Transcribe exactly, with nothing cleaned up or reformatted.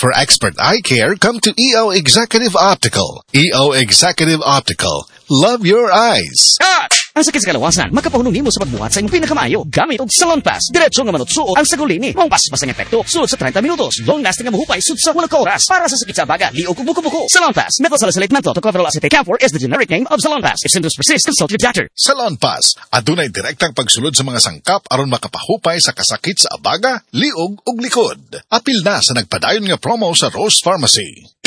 For expert eye care, come to E O Executive Optical. E O Executive Optical. Love your eyes. Ah! Ang sakit sa kalawasan, makapahunong nimo sa pagbuhat sa imong pinakamaayo. Gamit og Salon Pass. Diretso nga manutsuot ang sagulini. Mong pas-pas ang epekto. Sulod sa thirty minutos. Long-lasting nga mahupay sud sa wala ka oras. Para sa sakit sa baga, liog ug buko-buko. Salon Pass. Methotrexate menthol tocopherol acetate camphor is the generic name of Salon Pass. If symptoms persist, consult your doctor. Salon Pass. Adunay direktang pagsulod sa mga sangkap aron makapahupay sa kasakit sa abaga, liog ug likod. Apil na sa nagpadayon nga promo sa Rose Pharmacy.